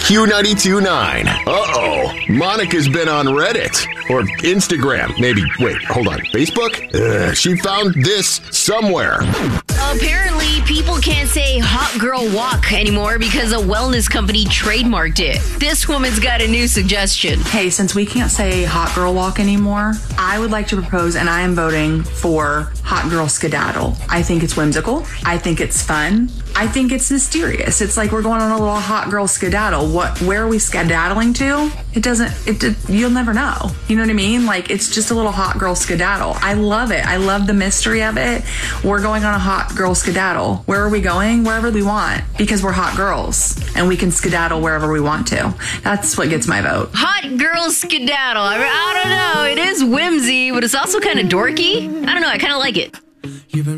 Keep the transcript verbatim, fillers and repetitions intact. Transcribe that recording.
Q ninety-two point nine. Uh-oh. Monica's been on Reddit. Or Instagram, maybe. Wait, hold on. Facebook? Ugh, she found this somewhere. Apparently, people can't say hot girl walk anymore because a wellness company trademarked it. This woman's got a new suggestion. Hey, since we can't say hot girl walk anymore, I would like to propose, and I am voting for hot girl skedaddle. I think it's whimsical. I think it's fun. I think it's mysterious. It's like we're going on a little hot girl skedaddle. What? Where are we skedaddling to? It doesn't, it, it you'll never know. You know what I mean? Like, it's just a little hot girl skedaddle. I love it. I love the mystery of it. We're going on a hot girl skedaddle. Where are we going? Wherever we want, because we're hot girls and we can skedaddle wherever we want to. That's what gets my vote. Hot girl skedaddle. I, mean, I don't know. It is whimsy, but it's also kind of dorky. I don't know. I kind of like it.